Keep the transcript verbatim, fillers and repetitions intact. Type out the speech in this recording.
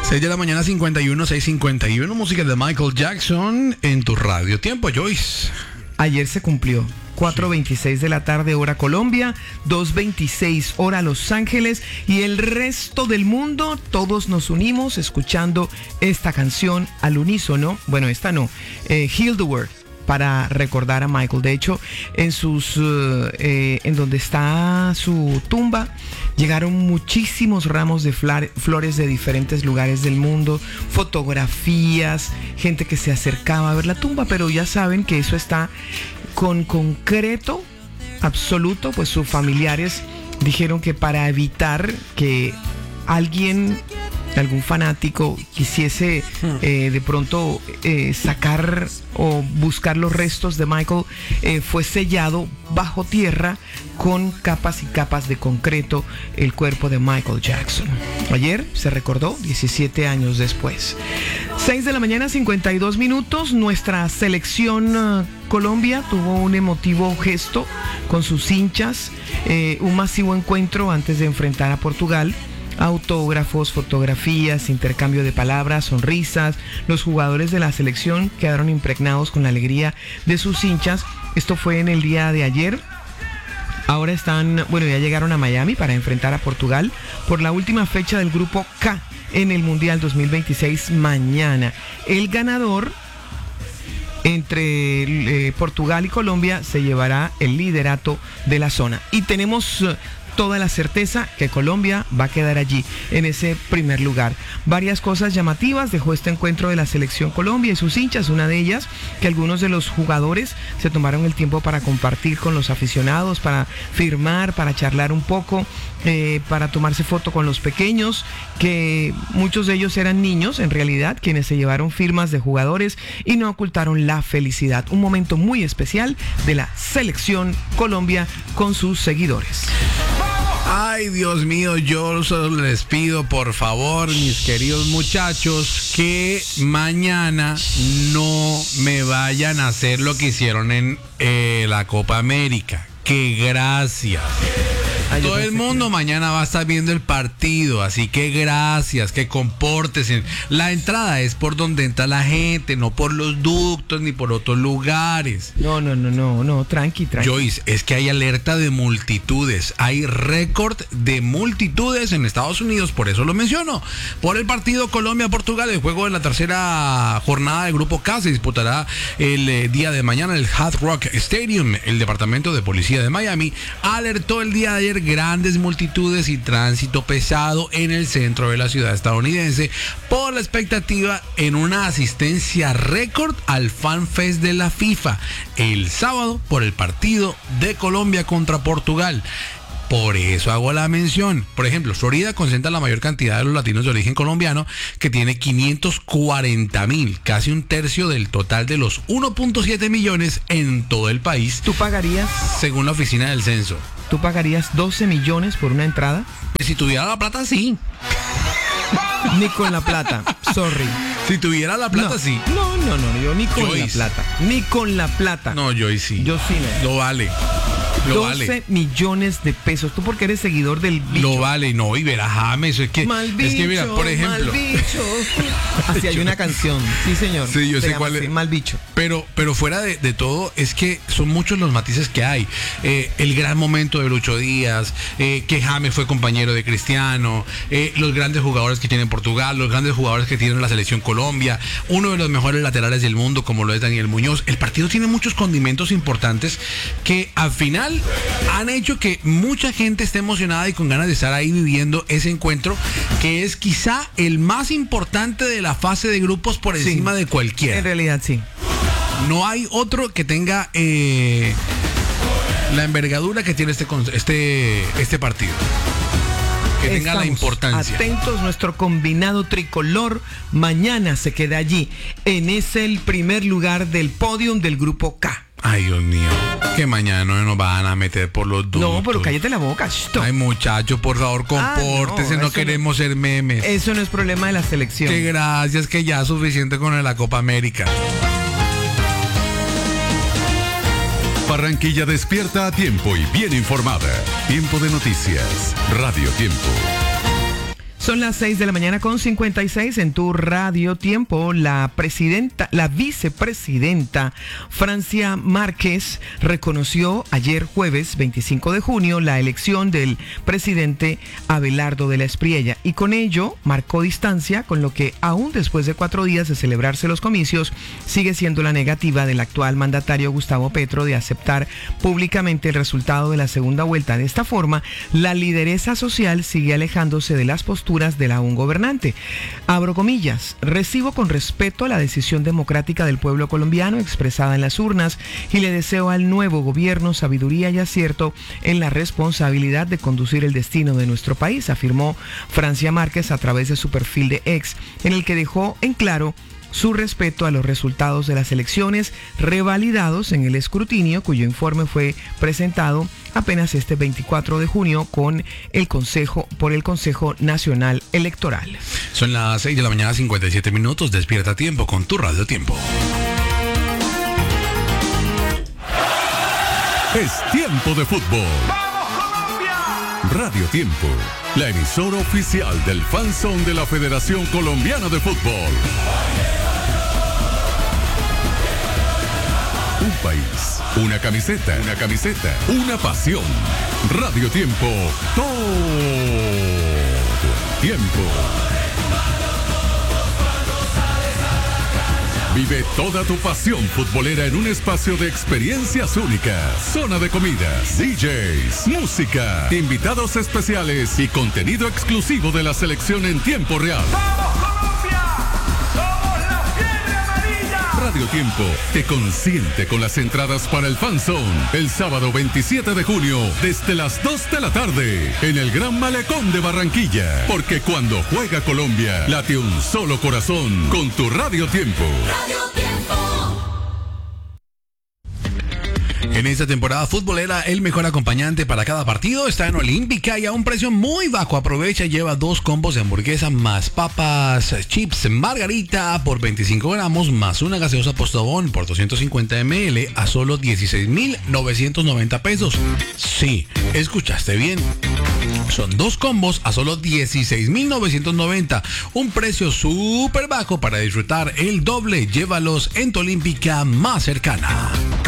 seis de la mañana, cincuenta y uno, seis cincuenta y uno, música de Michael Jackson en tu radio. Tiempo, Joyce. Ayer se cumplió. cuatro veintiséis de la tarde, hora Colombia, dos veintiséis, hora Los Ángeles, y el resto del mundo, todos nos unimos escuchando esta canción al unísono. Bueno, esta no, eh, Heal the World, para recordar a Michael. De hecho, en sus uh, eh, en donde está su tumba, llegaron muchísimos ramos de flar- flores de diferentes lugares del mundo, fotografías, gente que se acercaba a ver la tumba, pero ya saben que eso está con concreto absoluto, pues sus familiares dijeron que para evitar que alguien, algún fanático, quisiese eh, de pronto eh, sacar o buscar los restos de Michael, eh, fue sellado bajo tierra con capas y capas de concreto el cuerpo de Michael Jackson. Ayer se recordó, diecisiete años después. seis de la mañana, cincuenta y dos minutos. Nuestra selección uh, Colombia tuvo un emotivo gesto con sus hinchas, eh, un masivo encuentro antes de enfrentar a Portugal. Autógrafos, fotografías, intercambio de palabras, sonrisas. Los jugadores de la selección quedaron impregnados con la alegría de sus hinchas. Esto fue en el día de ayer. Ahora están, bueno, ya llegaron a Miami para enfrentar a Portugal por la última fecha del grupo K en el Mundial dos mil veintiséis mañana. El ganador entre eh, Portugal y Colombia se llevará el liderato de la zona. Y tenemos uh, toda la certeza que Colombia va a quedar allí, en ese primer lugar. Varias cosas llamativas dejó este encuentro de la selección Colombia y sus hinchas. Una de ellas, que algunos de los jugadores se tomaron el tiempo para compartir con los aficionados, para firmar, para charlar un poco, eh, para tomarse foto con los pequeños, que muchos de ellos eran niños, en realidad, quienes se llevaron firmas de jugadores y no ocultaron la felicidad. Un momento muy especial de la selección Colombia con sus seguidores. Ay, Dios mío, yo solo les pido, por favor, mis queridos muchachos, que mañana no me vayan a hacer lo que hicieron en eh, la Copa América. Que gracias. Ay, todo el mundo que... mañana va a estar viendo el partido, así que gracias, que compórtense. La entrada es por donde entra la gente, no por los ductos ni por otros lugares. No, no, no, no, no, tranqui, tranqui. Joyce, es que hay alerta de multitudes, hay récord de multitudes en Estados Unidos, por eso lo menciono. Por el partido Colombia-Portugal, el juego de la tercera jornada del Grupo K se disputará el eh, día de mañana en el Hard Rock Stadium. El Departamento de Policía de Miami alertó el día de ayer grandes multitudes y tránsito pesado en el centro de la ciudad estadounidense por la expectativa en una asistencia récord al Fan Fest de la FIFA el sábado por el partido de Colombia contra Portugal. Por eso hago la mención. Por ejemplo, Florida concentra la mayor cantidad de los latinos de origen colombiano, que tiene quinientos cuarenta mil, casi un tercio del total de los uno punto siete millones en todo el país. ¿Tú pagarías? Según la oficina del censo. ¿Tú pagarías doce millones por una entrada? Pues si tuviera la plata, sí. Ni con la plata, sorry. Si tuviera la plata, no, sí. No, no, no, yo ni con Joyce. la plata. Ni con la plata. No, yo sí. Yo sí me. Lo vale. Lo doce vale. millones de pesos. Tú porque eres seguidor del bicho. Lo vale, no, y verá, James, es que, mal bicho, es que mira, por ejemplo. Mal bicho. Así hay una canción, sí señor. Sí, yo Se sé llama cuál así, es. Mal bicho. Pero, pero fuera de, de todo, es que son muchos los matices que hay. Eh, el gran momento de Lucho Díaz, eh, que James fue compañero de Cristiano, eh, los grandes jugadores que tiene Portugal, los grandes jugadores que tiene la selección Colombia, uno de los mejores laterales del mundo como lo es Daniel Muñoz. El partido tiene muchos condimentos importantes que al final han hecho que mucha gente esté emocionada y con ganas de estar ahí viviendo ese encuentro, que es quizá el más importante de la fase de grupos por encima sí, de cualquiera. En realidad sí. No hay otro que tenga eh, la envergadura que tiene este, este, este partido. Que tenga Estamos la importancia. Atentos, nuestro combinado tricolor mañana se queda allí, en ese el primer lugar del podium del grupo K. Ay, Dios mío, que mañana no nos van a meter por los ductos. No, pero cállate la boca. Stop. Ay, muchacho, por favor, compórtese, ah, no, no queremos no, ser memes. Eso no es problema de la selección. Que gracias, que ya es suficiente con la Copa América. Barranquilla despierta a tiempo y bien informada. Tiempo de noticias. Radio Tiempo. Son las seis de la mañana con cincuenta y seis en tu Radio Tiempo. La presidenta, la vicepresidenta Francia Márquez reconoció ayer jueves veinticinco de junio la elección del presidente Abelardo de la Espriella y con ello marcó distancia con lo que aún después de cuatro días de celebrarse los comicios sigue siendo la negativa del actual mandatario Gustavo Petro de aceptar públicamente el resultado de la segunda vuelta. De esta forma, la lideresa social sigue alejándose de las posturas del aún gobernante. Abro comillas, recibo con respeto la decisión democrática del pueblo colombiano expresada en las urnas y le deseo al nuevo gobierno sabiduría y acierto en la responsabilidad de conducir el destino de nuestro país, afirmó Francia Márquez a través de su perfil de X, en el que dejó en claro su respeto a los resultados de las elecciones revalidados en el escrutinio, cuyo informe fue presentado apenas este veinticuatro de junio con el Consejo por el Consejo Nacional Electoral. Son las seis de la mañana, cincuenta y siete minutos. Despierta a tiempo con tu Radio Tiempo. Es tiempo de fútbol. ¡Vamos, Colombia! Radio Tiempo, la emisora oficial del fanzone de la Federación Colombiana de Fútbol. Un país, una camiseta, una camiseta, una pasión. Radio Tiempo, todo el tiempo. Vive toda tu pasión futbolera en un espacio de experiencias únicas. Zona de comidas, D Js, música, invitados especiales y contenido exclusivo de la selección en tiempo real. ¡Vamos, Colombia! ¡Somos la fiebre amarilla! Radio Tiempo te consiente con las entradas para el fanzone el sábado veintisiete de junio desde las dos de la tarde en el Gran Malecón de Barranquilla. Porque cuando juega Colombia, late un solo corazón con tu Radio Tiempo. Radio Tiempo. En esta temporada futbolera, el mejor acompañante para cada partido está en Olímpica y a un precio muy bajo. Aprovecha y lleva dos combos de hamburguesa más papas, chips, margarita por veinticinco gramos más una gaseosa Postobón por doscientos cincuenta mililitros a solo dieciséis mil novecientos noventa pesos. Sí, escuchaste bien. Son dos combos a solo dieciséis mil novecientos noventa. Un precio súper bajo para disfrutar el doble. Llévalos en tu Olímpica más cercana.